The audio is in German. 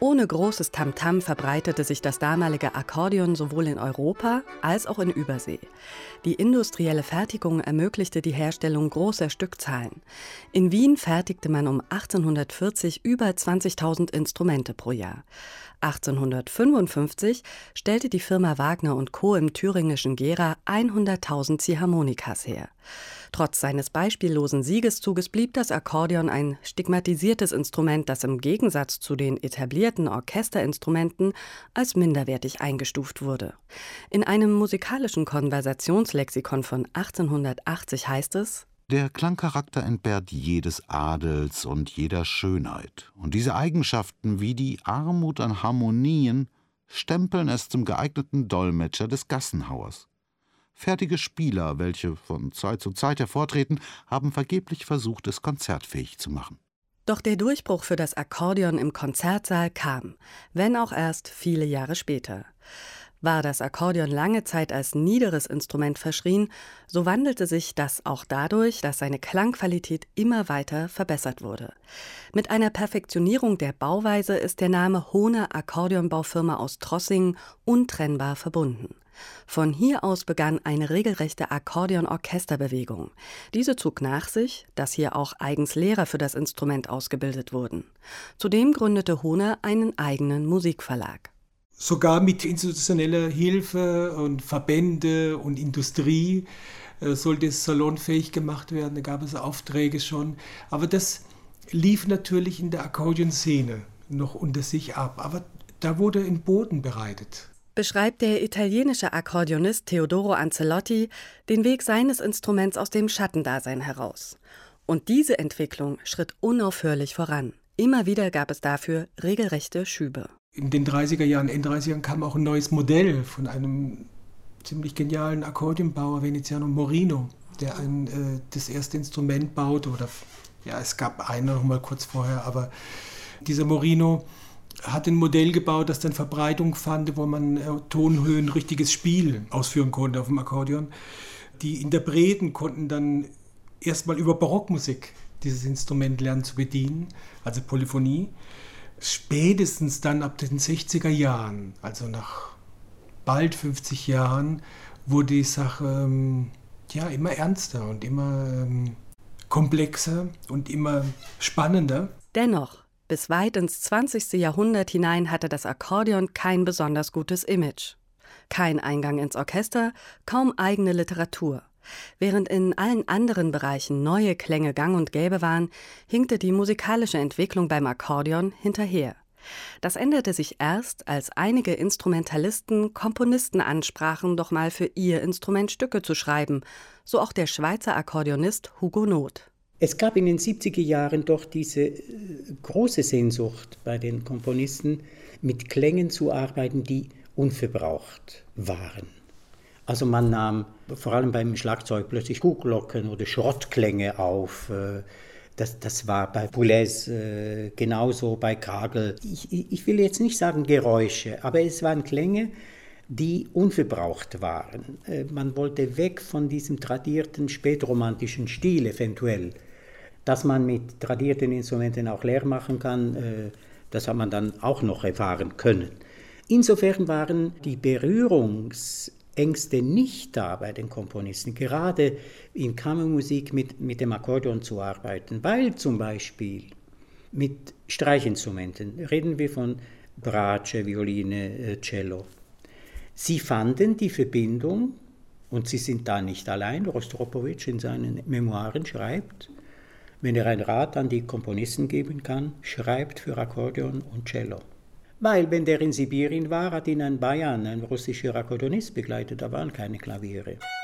Ohne großes Tamtam verbreitete sich das damalige Akkordeon sowohl in Europa als auch in Übersee. Die industrielle Fertigung ermöglichte die Herstellung großer Stückzahlen. In Wien fertigte man um 1840 über 20.000 Instrumente pro Jahr. 1855 stellte die Firma Wagner & Co. im thüringischen Gera 100.000 Ziehharmonikas her. Trotz seines beispiellosen Siegeszuges blieb das Akkordeon ein stigmatisiertes Instrument, das im Gegensatz zu den etablierten Orchesterinstrumenten als minderwertig eingestuft wurde. In einem musikalischen Konversationslexikon von 1880 heißt es: Der Klangcharakter entbehrt jedes Adels und jeder Schönheit. Und diese Eigenschaften wie die Armut an Harmonien stempeln es zum geeigneten Dolmetscher des Gassenhauers. Fertige Spieler, welche von Zeit zu Zeit hervortreten, haben vergeblich versucht, es konzertfähig zu machen. Doch der Durchbruch für das Akkordeon im Konzertsaal kam, wenn auch erst viele Jahre später. War das Akkordeon lange Zeit als niederes Instrument verschrien, so wandelte sich das auch dadurch, dass seine Klangqualität immer weiter verbessert wurde. Mit einer Perfektionierung der Bauweise ist der Name Hohner Akkordeonbaufirma aus Trossingen untrennbar verbunden. Von hier aus begann eine regelrechte Akkordeon-Orchesterbewegung. Diese zog nach sich, dass hier auch eigens Lehrer für das Instrument ausgebildet wurden. Zudem gründete Hohner einen eigenen Musikverlag. Sogar mit institutioneller Hilfe und Verbände und Industrie sollte es salonfähig gemacht werden. Da gab es Aufträge schon. Aber das lief natürlich in der Akkordeonszene noch unter sich ab. Aber da wurde ein Boden bereitet. Beschreibt der italienische Akkordeonist Teodoro Ancelotti den Weg seines Instruments aus dem Schattendasein heraus. Und diese Entwicklung schritt unaufhörlich voran. Immer wieder gab es dafür regelrechte Schübe. In den 30er Jahren, End-30ern kam auch ein neues Modell von einem ziemlich genialen Akkordeonbauer, Veneziano Morino, der das erste Instrument baute. Es gab einen noch mal kurz vorher, aber dieser Morino hat ein Modell gebaut, das dann Verbreitung fand, wo man Tonhöhen, richtiges Spiel ausführen konnte auf dem Akkordeon. Die Interpreten konnten dann erstmal über Barockmusik dieses Instrument lernen zu bedienen, also Polyphonie. Spätestens dann ab den 60er Jahren, also nach bald 50 Jahren, wurde die Sache immer ernster und immer komplexer und immer spannender. Dennoch, bis weit ins 20. Jahrhundert hinein hatte das Akkordeon kein besonders gutes Image. Kein Eingang ins Orchester, kaum eigene Literatur. Während in allen anderen Bereichen neue Klänge gang und gäbe waren, hinkte die musikalische Entwicklung beim Akkordeon hinterher. Das änderte sich erst, als einige Instrumentalisten Komponisten ansprachen, doch mal für ihr Instrument Stücke zu schreiben, so auch der Schweizer Akkordeonist Hugo Noth. Es gab in den 70er Jahren doch diese große Sehnsucht bei den Komponisten, mit Klängen zu arbeiten, die unverbraucht waren. Also man nahm vor allem beim Schlagzeug plötzlich Kuhglocken oder Schrottklänge auf. Das war bei Boulez genauso, bei Kagel. Ich will jetzt nicht sagen Geräusche, aber es waren Klänge, die unverbraucht waren. Man wollte weg von diesem tradierten spätromantischen Stil eventuell. Dass man mit tradierten Instrumenten auch leer machen kann, das hat man dann auch noch erfahren können. Insofern waren die Berührungsängste nicht da bei den Komponisten, gerade in Kammermusik mit dem Akkordeon zu arbeiten, weil zum Beispiel mit Streichinstrumenten, reden wir von Bratsche, Violine, Cello, sie fanden die Verbindung, und sie sind da nicht allein, Rostropowitsch in seinen Memoiren schreibt, wenn er ein Rat an die Komponisten geben kann, schreibt für Akkordeon und Cello. Weil, wenn der in Sibirien war, hat ihn ein Bajan, ein russischer Akkordeonist begleitet, da waren keine Klaviere.